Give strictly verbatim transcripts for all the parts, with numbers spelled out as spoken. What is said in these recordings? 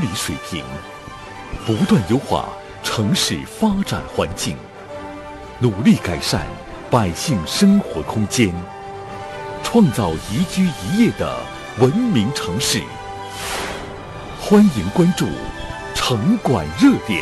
水平，不断优化城市发展环境，努力改善百姓生活空间，创造宜居宜业的文明城市。欢迎关注城管热点。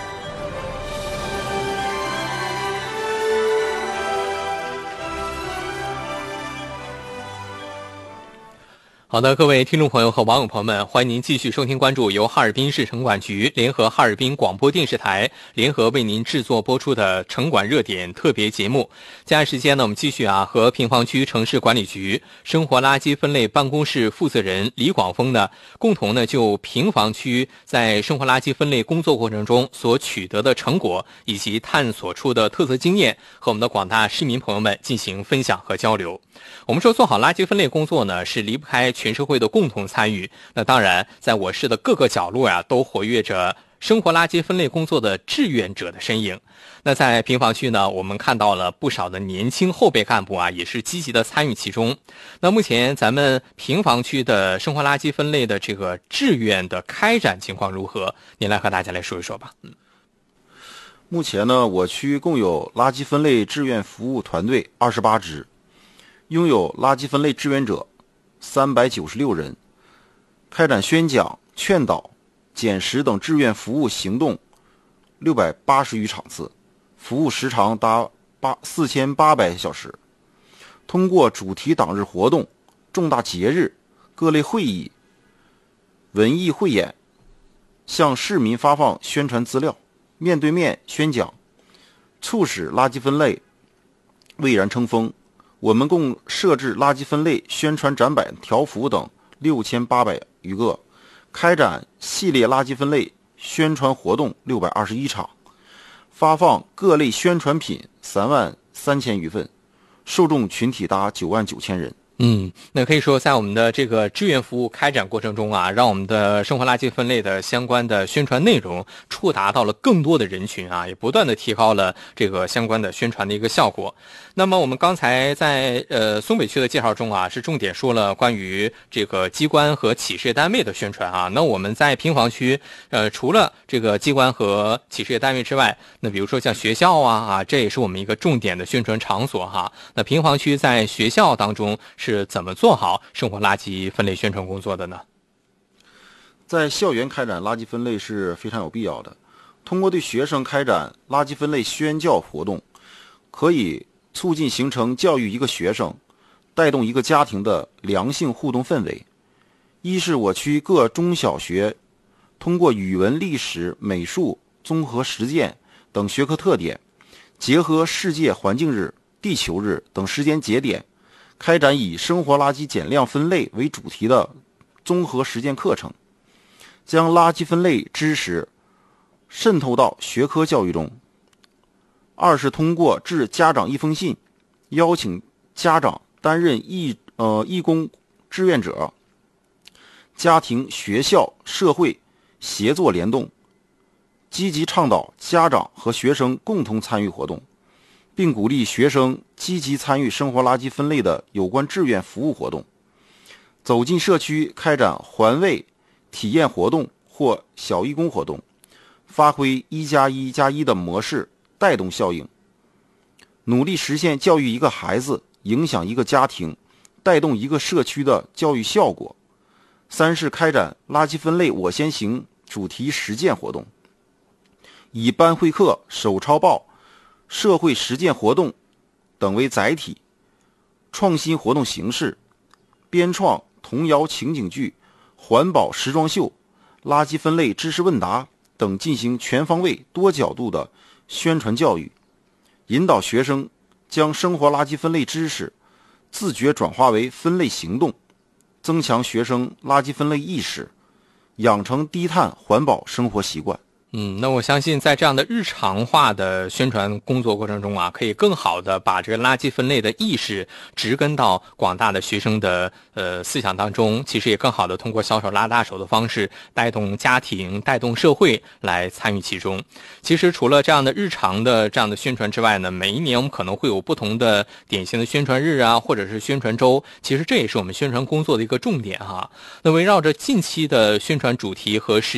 好的，各位听众朋友和网友朋友们，欢迎您继续收听关注由哈尔滨市城管局联合哈尔滨广播电视台联合为您制作播出的城管热点特别节目。接下来时间呢，我们继续啊和平房区城市管理局生活垃圾分类办公室负责人李广峰呢，共同呢就平房区在生活垃圾分类工作过程中所取得的成果以及探索出的特色经验，和我们的广大市民朋友们进行分享和交流。我们说做好垃圾分类工作呢，是离不开全社会的共同参与。那当然，在我市的各个角落啊，都活跃着生活垃圾分类工作的志愿者的身影。那在平房区呢，我们看到了不少的年轻后备干部啊，也是积极的参与其中。那目前咱们平房区的生活垃圾分类的这个志愿的开展情况如何？您来和大家来说一说吧。嗯， 目前呢，我区共有垃圾分类志愿服务团队二十八支，拥有垃圾分类志愿者三百九十六人，开展宣讲、劝导、捡拾等志愿服务行动六百八十余场次，服务时长达四千八百小时。通过主题党日活动、重大节日、各类会议、文艺汇演，向市民发放宣传资料，面对面宣讲，促使垃圾分类蔚然成风。我们共设置垃圾分类宣传展板、条幅等六千八百余个，开展系列垃圾分类宣传活动六百二十一场，发放各类宣传品三万三千余份，受众群体达九万九千人。 嗯，那可以说在我们的这个志愿服务开展过程中啊，让我们的生活垃圾分类的相关的宣传内容触达到了更多的人群啊，也不断的提高了这个相关的宣传的一个效果。那么我们刚才在呃松北区的介绍中啊，是重点说了关于这个机关和企事业单位的宣传啊。那我们在平房区呃除了这个机关和企事业单位之外，那比如说像学校啊啊，这也是我们一个重点的宣传场所哈。那平房区在学校当中是怎么做好生活垃圾分类宣传工作的呢？ 在校园开展垃圾分类是非常有必要的。通过对学生开展垃圾分类宣教活动，可以促进形成教育一个学生、带动一个家庭的良性互动氛围。一是我区各中小学通过语文、历史、美术、综合实践等学科特点，结合世界环境日、地球日等时间节点，开展以生活垃圾减量分类为主题的综合实践课程，将垃圾分类知识渗透到学科教育中。二是通过致家长一封信，邀请家长担任义呃义工志愿者，家庭、学校、社会协作联动，积极倡导家长和学生共同参与活动，并鼓励学生积极参与生活垃圾分类的有关志愿服务活动，走进社区开展环卫体验活动或小义工活动，发挥一加一加一的模式带动效应，努力实现教育一个孩子影响一个家庭，带动一个社区的教育效果。三是开展垃圾分类我先行主题实践活动，以班会课、手抄报、社会实践活动等为载体，创新活动形式，编创童谣情景剧、环保时装秀、垃圾分类知识问答等，进行全方位多角度的宣传教育，引导学生将生活垃圾分类知识自觉转化为分类行动，增强学生垃圾分类意识，养成低碳环保生活习惯。 嗯，那我相信在这样的日常化的宣传工作过程中啊，可以更好的把这个垃圾分类的意识植根到广大的学生的呃思想当中，其实也更好的通过小手拉大手的方式带动家庭、带动社会来参与其中。其实除了这样的日常的这样的宣传之外呢，每一年我们可能会有不同的典型的宣传日啊，或者是宣传周，其实这也是我们宣传工作的一个重点哈。那围绕着近期的宣传主题和实